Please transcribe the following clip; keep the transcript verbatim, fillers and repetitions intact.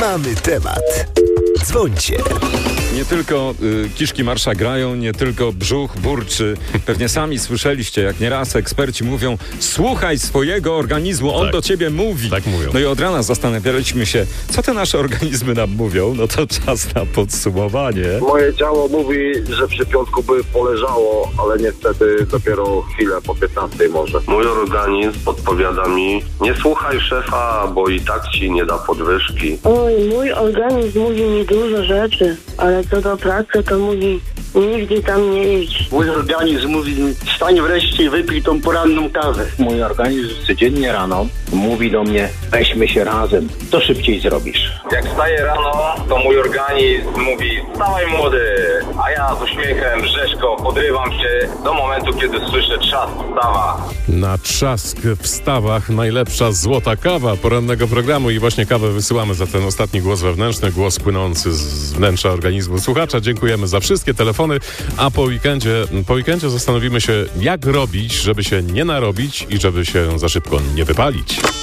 Mamy temat. Dzwońcie. Nie tylko y, kiszki marsza grają, nie tylko brzuch burczy. Pewnie sami słyszeliście, jak nieraz eksperci mówią: słuchaj swojego organizmu, on tak. do ciebie mówi. Tak mówią. No i od rana zastanawialiśmy się, co te nasze organizmy nam mówią. No to czas na podsumowanie. Moje ciało mówi, że przy piątku by poleżało, ale niestety dopiero chwilę po piętnastej może. Mój organizm podpowiada mi: nie słuchaj szefa, bo i tak ci nie da podwyżki. Oj, mój organizm mówi mi dużo rzeczy, ale co do pracy, to mówi: nigdy tam nie idź. Mój organizm mówi: wstań wreszcie i wypij tą poranną kawę. Mój organizm codziennie rano mówi do mnie: weźmy się razem, to szybciej zrobisz. Jak wstaję rano, to mój organizm mówi: wstawaj młody, a ja z uśmiechem rzeźko podrywam się do momentu, kiedy słyszę trzask wstawa. Na trzask w stawach najlepsza złota kawa porannego programu i właśnie kawę wysyłamy za ten ostatni głos wewnętrzny, głos płynący z wnętrza organizmu słuchacza. Dziękujemy za wszystkie telefony, a po weekendzie, po weekendzie zastanowimy się, jak robić, żeby się nie narobić i żeby się za szybko nie wypalić.